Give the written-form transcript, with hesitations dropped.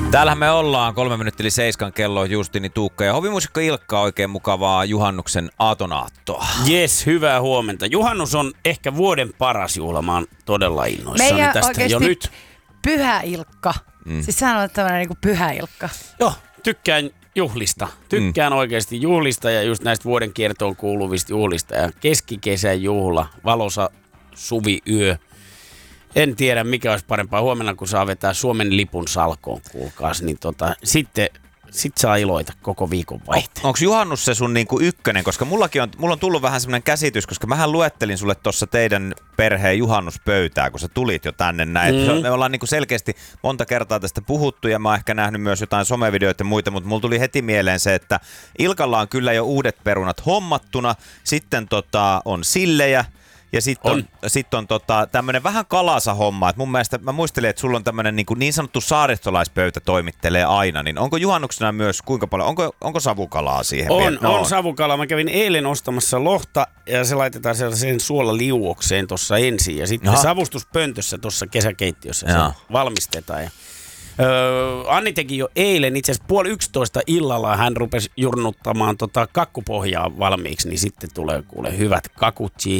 Täällähän me ollaan 3 minuuttia yli 7 kello Justini Tuukka ja hovimuusikko Ilkka, oikein mukavaa juhannuksen aatonaattoa. Jes, hyvää huomenta. Juhannus on ehkä vuoden paras juhla. Mä oon todella innoissani tästä jo nyt. Pyhä Ilkka. Siis sä olet tämmönen niinku Pyhä Ilkka. Joo, tykkään juhlista. Tykkään oikeasti juhlista ja just näistä vuoden kiertoon kuuluvista juhlista. Ja keskikesän juhla, valoisa suviyö. En tiedä, mikä olisi parempaa huomenna, kun saa vetää Suomen lipun salkoon, kuulkaas. Niin sitten saa iloita koko viikon vaihteen. Onko juhannus se sun niinku ykkönen? Koska mulla on tullut vähän semmoinen käsitys, koska mähän luettelin sulle tuossa teidän perheen juhannuspöytää, kun sä tulit jo tänne näin. Me ollaan niinku selkeästi monta kertaa tästä puhuttu ja mä oon ehkä nähnyt myös jotain somevideoita ja muita, mutta mulla tuli heti mieleen se, että Ilkalla on kyllä jo uudet perunat hommattuna, sitten on sillejä. Ja sitten on tämmönen vähän kalasa homma. Et mun mielestä mä muistelin, että sulla on tämmönen niin sanottu saaristolaispöytä toimittelee aina. Niin onko juhannuksena myös kuinka paljon? Onko savukalaa siihen? On savukalaa. Mä kävin eilen ostamassa lohta ja se laitetaan sellaiseen suolaliuokseen tuossa ensin. Ja sitten savustuspöntössä tuossa kesäkeittiössä se valmistetaan. Ja Anni teki jo eilen, itse asiassa 10:30 illalla hän rupesi jurnuttamaan kakkupohjaa valmiiksi, niin sitten tulee kuule hyvät kakut